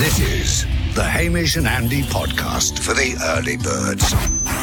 This is the Hamish and Andy podcast for the early birds.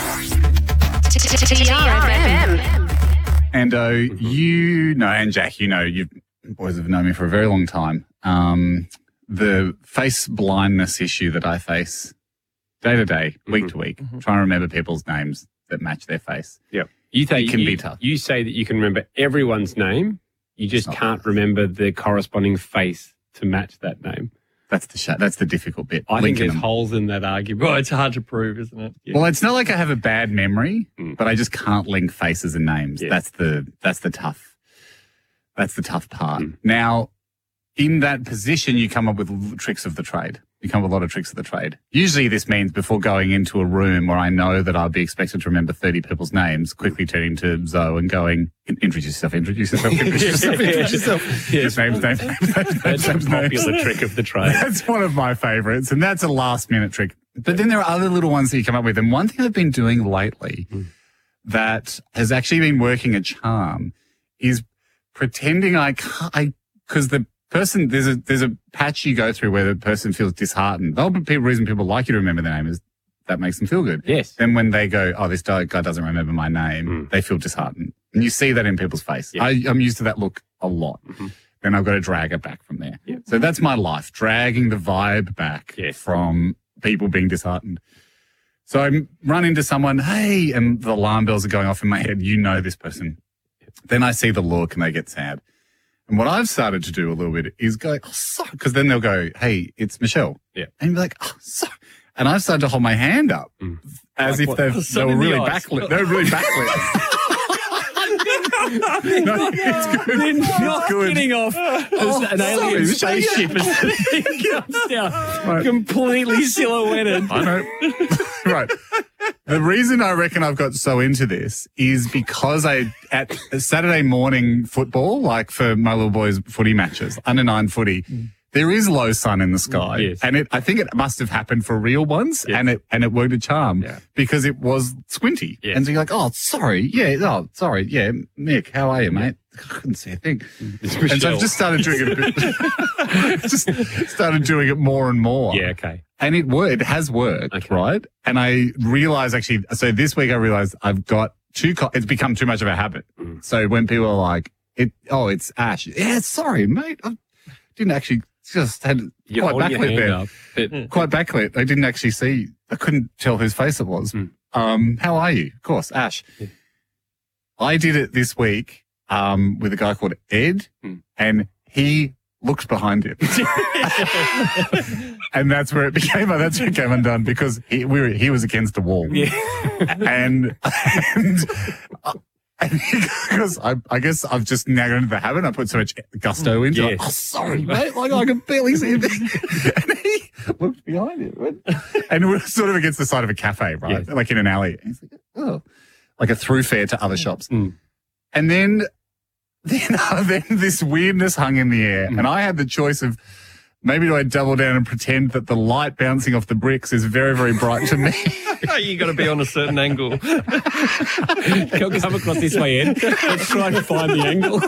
TRFM. And you know, and Jack, you know, you boys have known me for a very long time. The face blindness issue that I face day to day, week to week, trying to remember people's names that match their face. Yep. You think It can be tough. You say that you can remember everyone's name. You just can't remember the corresponding face to match that name. That's the difficult bit. I think linking there's them. holes in that argument. Well, it's hard to prove, isn't it? Yeah. Well, it's not like I have a bad memory, but I just can't link faces and names. Yeah. That's the tough part. Now, in that position, you come up with tricks of the trade. You come up with a lot of tricks of the trade. Usually this means before going into a room where I know that I'll be expected to remember 30 people's names, quickly turning to Zoe and going, introduce yourself. Yes. Names. That's a popular trick of the trade. That's one of my favourites, and that's a last-minute trick. But then there are other little ones that you come up with. And one thing I've been doing lately that has actually been working a charm is pretending because the person, there's a patch you go through where the person feels disheartened. The whole reason people like you to remember their name is that makes them feel good. Yes. Then when they go, oh, this guy doesn't remember my name, they feel disheartened. And you see that in people's face. Yeah. I'm used to that look a lot. Then I've got to drag it back from there. Yep. So that's my life, dragging the vibe back from people being disheartened. So I run into someone, hey, and the alarm bells are going off in my head. You know this person. Then I see the look and they get sad. And what I've started to do a little bit is go, oh, sorry, because then they'll go, hey, it's Michelle. Yeah. And you'll be like, oh, sorry. And I've started to hold my hand up as Like if what? they were really backlit. They were really backlit. No, it's good. They're not It's good. getting off as an alien sorry, spaceship as the thing comes down, completely silhouetted. I know. Right. The reason I reckon I've got so into this is because at Saturday morning football, like for my little boys' footy matches, under 9 footy, there is low sun in the sky. Yes. And I think it must have happened for real ones and it worked a charm because it was squinty. Yes. And so you're like, oh, sorry. Yeah. Oh, sorry. Yeah. Nick, how are you, mate? I couldn't see a thing. And so I've just started doing it a bit. Just started doing it more and more. Yeah, okay. And it has worked, right? And I realized actually, so this week I realized I've got it's become too much of a habit. So when people are like, it's Ash. Yeah, sorry, mate. I didn't actually just had You're quite holding your backlit hand there. up, but- Quite backlit. I didn't actually see, I couldn't tell whose face it was. How are you? Of course, Ash. Yeah. I did it this week, with a guy called Ed and he looked behind him. And that's where it became undone because he was against the wall. Yeah. And because I guess I've just now got into the habit. I put so much gusto into it. Yes. Oh, sorry, mate. Like I can barely see him. And he looked behind him. And we're sort of against the side of a cafe, right? Yes. Like in an alley. And he's like, oh, like a throughfare to other shops. And then this weirdness hung in the air. And I had the choice of maybe do I double down and pretend that the light bouncing off the bricks is very, very bright to me. You got to be on a certain angle. Come across this way, Ed. Let's try to find the angle.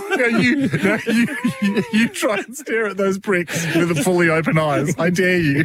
You try and stare at those bricks with fully open eyes. I dare you.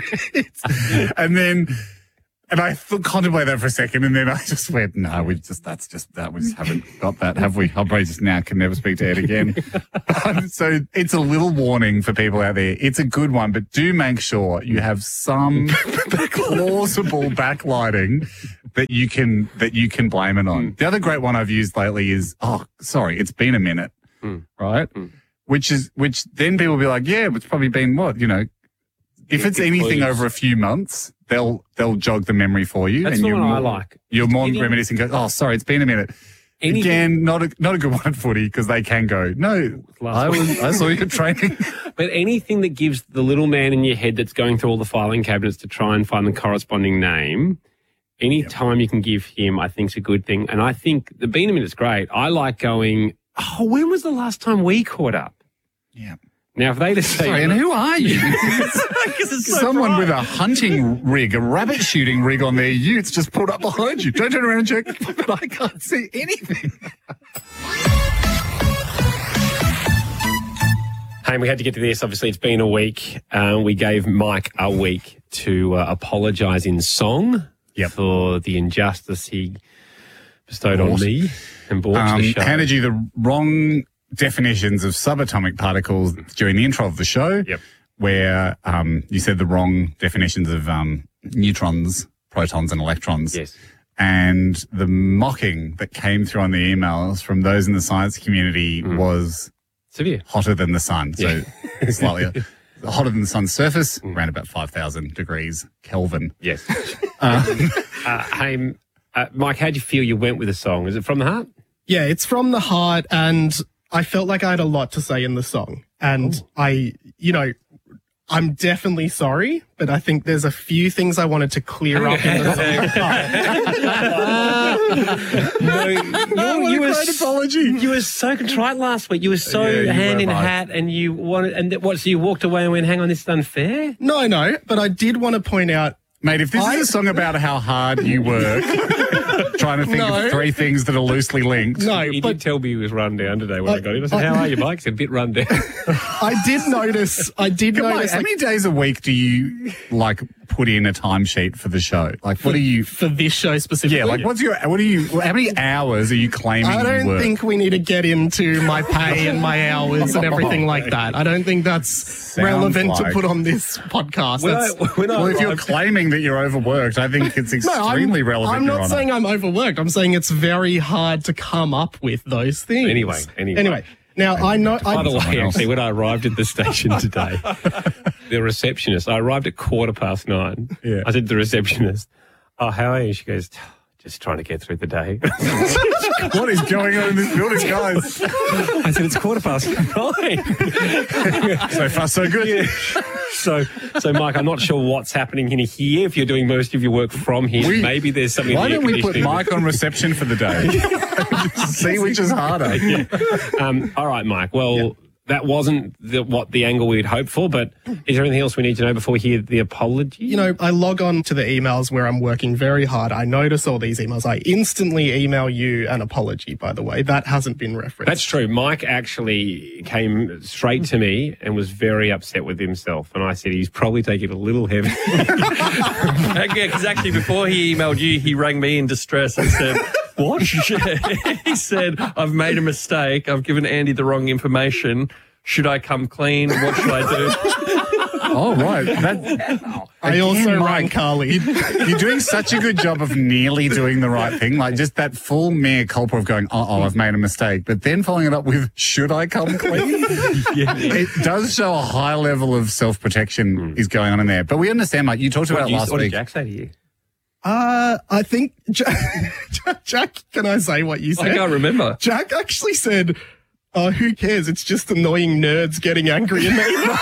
And I contemplated that for a second, and then I just went, no, we just haven't got that, have we? I'll probably just now can never speak to Ed again. So it's a little warning for people out there. It's a good one, but do make sure you have some plausible backlighting that you can blame it on. The other great one I've used lately is, oh, sorry, it's been a minute, right? Which then people will be like, yeah, it's probably been what, if it's anything over a few months, they'll jog the memory for you. That's and the you're one I more, like. You're more reminiscent and go, oh, sorry, it's been a minute. Again, not a good one at footy because they can go, no, I saw you training. But anything that gives the little man in your head that's going through all the filing cabinets to try and find the corresponding name, any time you can give him, I think is a good thing. And I think the Bean a Minute's great. I like going, oh, when was the last time we caught up? Yeah. Now, if they just say, Sorry, and who are you? Someone with a hunting rig, a rabbit shooting rig on their utes just pulled up behind you. Don't turn around and check, but I can't see anything. Hey, we had to get to this. Obviously, it's been a week. We gave Mike a week to apologise in song for the injustice he bestowed on me and brought to the show. Handed you the wrong definitions of subatomic particles during the intro of the show, where you said the wrong definitions of neutrons, protons and electrons. Yes. And the mocking that came through on the emails from those in the science community was severe. Hotter than the sun. So slightly hotter than the sun's surface, around about 5,000 degrees Kelvin. Yes. Hey, Mike, how'd you feel you went with the song? Is it from the heart? Yeah, it's from the heart, and I felt like I had a lot to say in the song. And I'm definitely sorry, but I think there's a few things I wanted to clear up in the song. You were so contrite last week. You were so hand in hat, and you wanted, so you walked away and went, hang on, this is unfair? No, but I did want to point out, mate, if this is a song about how hard you work, trying to think of three things that are loosely linked. No, he but did tell me he was run down today when I got in. I said, how are you, Mike? He said, a bit run down. I did notice. How many days a week do you put in a timesheet for the show? Like, what are you for this show specifically? Yeah, how many hours are you claiming I you don't work? think we need to get into my pay and my hours and everything like that. I don't think that's relevant to put on this podcast. Well, if you're claiming that you're overworked, I think it's extremely relevant. I'm not saying I'm overworked. I'm saying it's very hard to come up with those things. Anyway. Now, I know... By the way, actually, when I arrived at the station today, the receptionist, I arrived at 9:15. Yeah. I said to the receptionist, oh, how are you? She goes, just trying to get through the day. What is going on in this building, guys? I said, it's 9:15. So far, so good. Yeah. So, Mike, I'm not sure what's happening in here. If you're doing most of your work from here, maybe there's something. Why don't we put Mike on reception for the day? See which is harder. Yeah. All right, Mike. Well, that wasn't what the angle we'd hoped for, but is there anything else we need to know before we hear the apology? I log on to the emails where I'm working very hard. I notice all these emails. I instantly email you an apology, by the way. That hasn't been referenced. That's true. Mike actually came straight to me and was very upset with himself. And I said, he's probably taking it a little heavy. Yeah, because actually before he emailed you, he rang me in distress and said... What? He said, I've made a mistake. I've given Andy the wrong information. Should I come clean? What should I do? Oh, right. I also rang Carly. You're doing such a good job of nearly doing the right thing. Like just that full mea culpa of going, I've made a mistake. But then following it up with, should I come clean? It does show a high level of self-protection is going on in there. But we understand, Mike, you talked about last What week. did Jack say to you? I think, Jack, can I say what you said? I can't remember. Jack actually said, who cares? It's just annoying nerds getting angry in the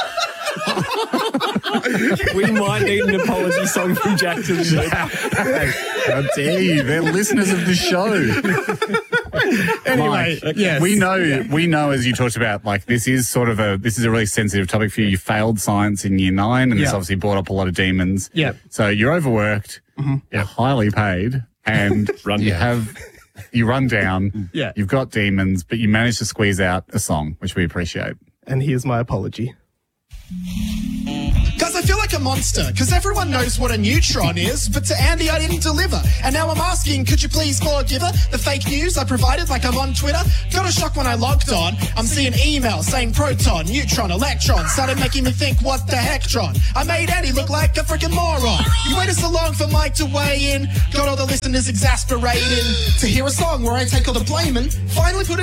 We might need an apology song from Jackson. How dare you? They're listeners of the show. Anyway, Mike, yes. we know, as you talked about, this is a really sensitive topic for you. You failed science in year 9, and this obviously brought up a lot of demons. Yeah. So you're overworked, you're highly paid, and you run down. Yeah. You've got demons, but you managed to squeeze out a song, which we appreciate. And here's my apology. Guys, I feel like a monster, because everyone knows what a neutron is, but to Andy I didn't deliver. And now I'm asking, could you please forgive her? The fake news I provided like I'm on Twitter. Got a shock when I logged on. I'm seeing emails saying proton, neutron, electron. Started making me think, what the heck-tron? I made Andy look like a freaking moron. You waited so long for Mike to weigh in. Got all the listeners exasperated to hear a song where I take all the blame and finally put it